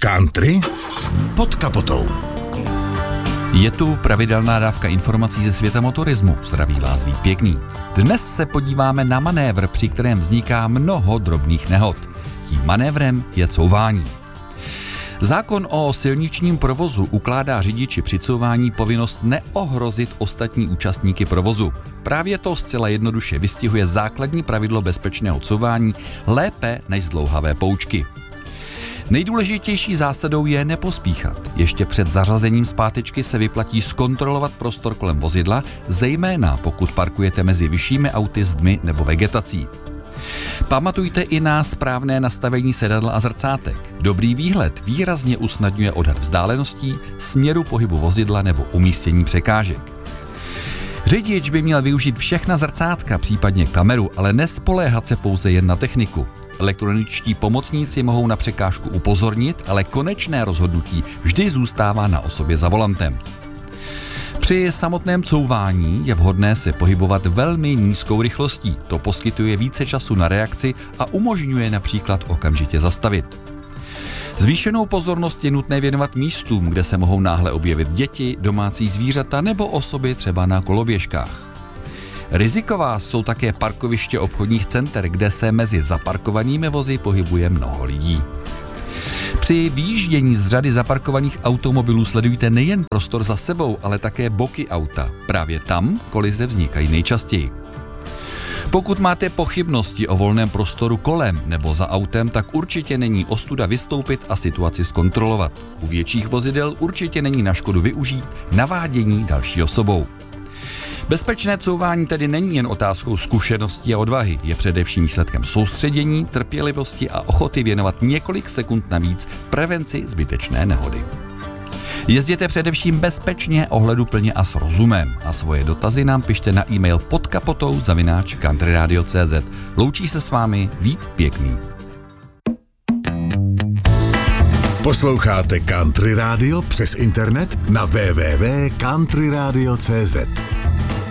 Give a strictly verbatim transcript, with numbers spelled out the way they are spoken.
Country pod kapotou. Je tu pravidelná dávka informací ze světa motorismu. Zdraví vás Vít Pěkný. Dnes se podíváme na manévr, při kterém vzniká mnoho drobných nehod. Tím manévrem je couvání. Zákon o silničním provozu ukládá řidiči při couvání povinnost neohrozit ostatní účastníky provozu. Právě to zcela jednoduše vystihuje základní pravidlo bezpečného couvání lépe než zdlouhavé poučky. Nejdůležitější zásadou je nepospíchat. Ještě před zařazením zpátečky se vyplatí zkontrolovat prostor kolem vozidla, zejména pokud parkujete mezi vyššími auty, zdmi nebo vegetací. Pamatujte i na správné nastavení sedadla a zrcátek. Dobrý výhled výrazně usnadňuje odhad vzdáleností, směru pohybu vozidla nebo umístění překážek. Řidič by měl využít všechna zrcátka, případně kameru, ale nespoléhat se pouze jen na techniku. Elektroničtí pomocníci mohou na překážku upozornit, ale konečné rozhodnutí vždy zůstává na osobě za volantem. Při samotném couvání je vhodné se pohybovat velmi nízkou rychlostí. To poskytuje více času na reakci a umožňuje například okamžitě zastavit. Zvýšenou pozornost je nutné věnovat místům, kde se mohou náhle objevit děti, domácí zvířata nebo osoby třeba na koloběžkách. Riziková jsou také parkoviště obchodních center, kde se mezi zaparkovanými vozy pohybuje mnoho lidí. Při výjíždění z řady zaparkovaných automobilů sledujte nejen prostor za sebou, ale také boky auta. Právě tam kolize vznikají nejčastěji. Pokud máte pochybnosti o volném prostoru kolem nebo za autem, tak určitě není ostuda vystoupit a situaci zkontrolovat. U větších vozidel určitě není na škodu využít navádění další osobou. Bezpečné couvání tedy není jen otázkou zkušeností a odvahy, je především výsledkem soustředění, trpělivosti a ochoty věnovat několik sekund navíc prevenci zbytečné nehody. Jezděte především bezpečně, ohleduplně a s rozumem a svoje dotazy nám pište na e-mail pod kapotou zavináč countryradio tečka cz. Loučí se s vámi Vít Pěkný. Posloucháte Country Radio přes internet na w w w tečka countryradio tečka cz.